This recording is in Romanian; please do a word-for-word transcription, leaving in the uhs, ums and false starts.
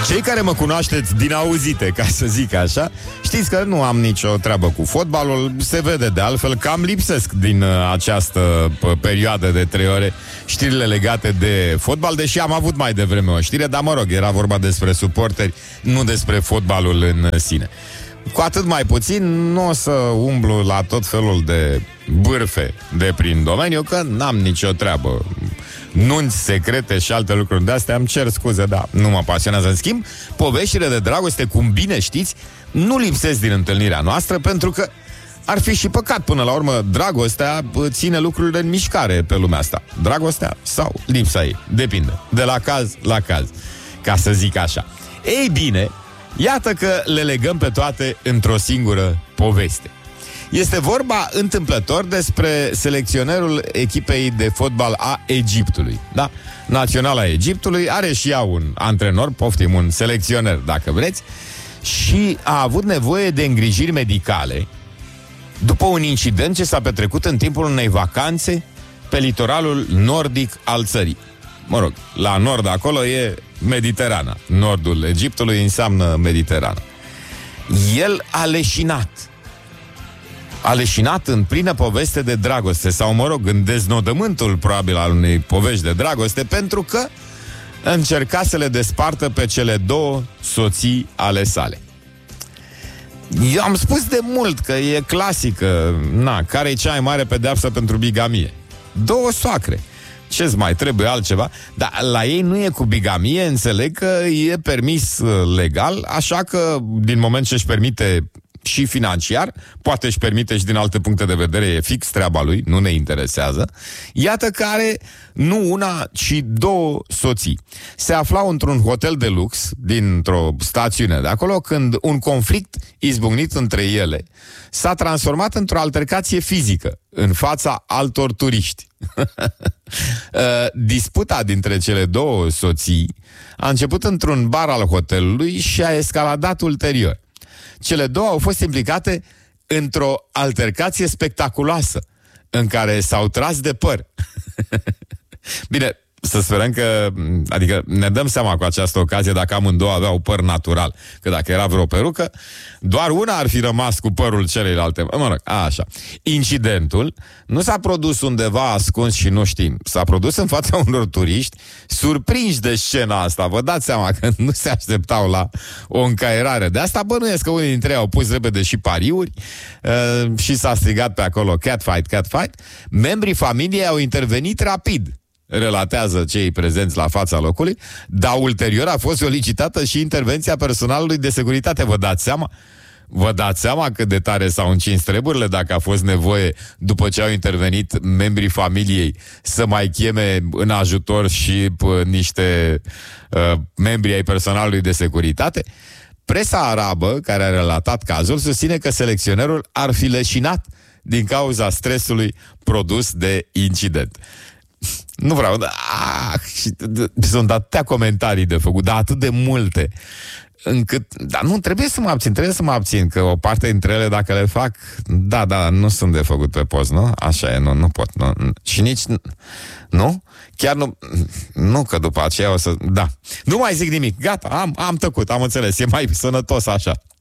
Cei care mă cunoașteți din auzite, ca să zic așa, știți că nu am nicio treabă cu fotbalul. Se vede de altfel că am lipsesc din uh, această uh, perioadă de trei ore știrile legate de fotbal, deși am avut mai devreme o știre, dar mă rog, era vorba despre suporteri, nu despre fotbalul în sine. Cu atât mai puțin nu o să umblu la tot felul de bârfe de prin domeniu, că n-am nicio treabă. Nunți secrete și alte lucruri de astea, îmi cer scuze, dar nu mă pasionează. În schimb, poveștile de dragoste, cum bine știți, nu lipsesc din întâlnirea noastră, pentru că ar fi și păcat. Până la urmă, dragostea ține lucrurile în mișcare pe lumea asta. Dragostea sau lipsa ei, depinde, de la caz la caz, ca să zic așa. Ei bine, iată că le legăm pe toate într-o singură poveste. Este vorba întâmplător despre selecționerul echipei de fotbal a Egiptului. Da? Naționala Egiptului are și ea un antrenor, poftim, un selecționer, dacă vreți, și a avut nevoie de îngrijiri medicale după un incident ce s-a petrecut în timpul unei vacanțe pe litoralul nordic al țării. Mă rog, la nord acolo e Mediterana. Nordul Egiptului înseamnă Mediterana. El a leșinat. A leșinat în plină poveste de dragoste, sau, mă rog, în deznodământul probabil al unei povești de dragoste, pentru că încerca să le despartă pe cele două soții ale sale. Eu am spus de mult că e clasică, na, care e cea mai mare pedeapsă pentru bigamie? Două soacre. Ce-ți mai trebuie altceva? Dar la ei nu e cu bigamie, înțeleg că e permis legal, așa că din moment ce își permite și financiar, poate își permite și din alte puncte de vedere, e fix treaba lui, nu ne interesează. Iată că are nu una, ci două soții. Se aflau într-un hotel de lux dintr-o stațiune de acolo când un conflict izbucnit între ele s-a transformat într-o altercație fizică în fața altor turiști. Disputa dintre cele două soții a început într-un bar al hotelului și a escaladat ulterior. Cele două au fost implicate într-o altercație spectaculoasă în care s-au tras de păr. Bine, să sperăm că, adică ne dăm seama cu această ocazie dacă amândouă aveau păr natural, că dacă era vreo perucă, doar una ar fi rămas cu părul celelalte. Mă rog, așa. Incidentul nu s-a produs undeva ascuns și nu știm. S-a produs în fața unor turiști surprinși de scena asta. Vă dați seama că nu se așteptau la o încaierare. De asta bănuiesc că unii dintre ei au pus repede și pariuri uh, și s-a strigat pe acolo catfight, catfight. Membrii familiei au intervenit rapid, relatează cei prezenți la fața locului, dar ulterior a fost solicitată și intervenția personalului de securitate. Vă dați seama? Vă dați seama cât de tare s-au încins treburile dacă a fost nevoie, după ce au intervenit membrii familiei, să mai cheme în ajutor și pă, niște uh, membri ai personalului de securitate? Presa arabă, care a relatat cazul, susține că selecționerul ar fi leșinat din cauza stresului produs de incident. Nu vreau, dar ah, sunt atâtea comentarii de făcut, dar atât de multe, încât, dar nu, trebuie să mă abțin, trebuie să mă abțin, că o parte dintre ele, dacă le fac, da, da, nu sunt de făcut pe post, nu? Așa e, nu, nu pot, nu. Și nici, nu? Chiar nu, nu, că după aceea o să, da. Nu mai zic nimic, gata, am, am tăcut, am înțeles, e mai sănătos așa.